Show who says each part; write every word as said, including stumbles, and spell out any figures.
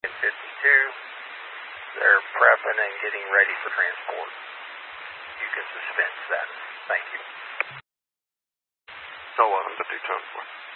Speaker 1: fifty-two, they're prepping and getting ready for transport. You can suspend status. Thank you.
Speaker 2: Tell eleven fifty-two.